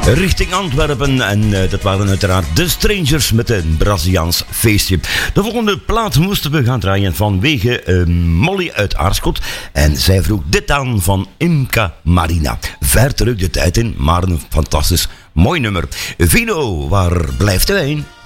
richting Antwerpen. En dat waren uiteraard de Strangers met een Braziliaans feestje. De volgende plaat moesten we gaan draaien vanwege Molly uit Aarschot. En zij vroeg dit aan van Imca Marina. Ver terug de tijd in, maar een fantastisch mooi nummer. Vino, waar blijft de wijn?